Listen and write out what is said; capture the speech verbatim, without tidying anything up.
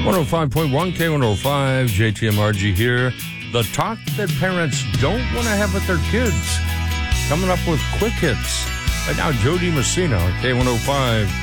one oh five point one K one oh five, J T M R G here. The talk that parents don't want to have with their kids. Coming up with quick hits. Right now, Jody Messina, K one oh five.